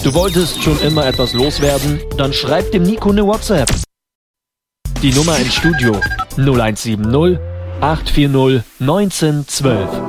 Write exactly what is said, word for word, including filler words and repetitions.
Du wolltest schon immer etwas loswerden? Dann schreib dem Nico eine WhatsApp. Die Nummer ins Studio null eins sieben null acht vier null eins neun eins zwei.